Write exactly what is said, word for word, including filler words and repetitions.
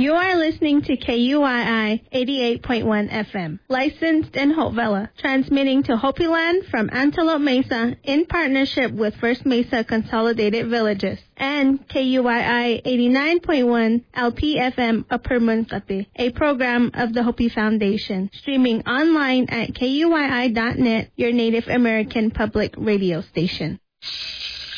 You are listening to K U I I eighty-eight point one F M, licensed in Hopevilla, transmitting to Hopi Land from Antelope Mesa in partnership with First Mesa Consolidated Villages, and K U I I eighty-nine point one L P F M Upper Munkate, a program of the Hopi Foundation, streaming online at K U I I dot net, your Native American public radio station.